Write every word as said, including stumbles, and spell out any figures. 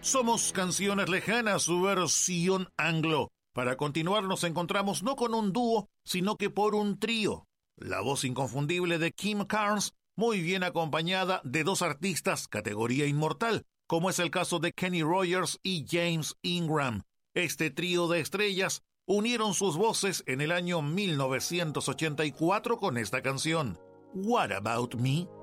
Somos Canciones Lejanas, su versión anglo. Para continuar nos encontramos no con un dúo, sino que por un trío. La voz inconfundible de Kim Carnes, muy bien acompañada de dos artistas categoría inmortal, como es el caso de Kenny Rogers y James Ingram. Este trío de estrellas unieron sus voces en el año mil novecientos ochenta y cuatro con esta canción, What About Me?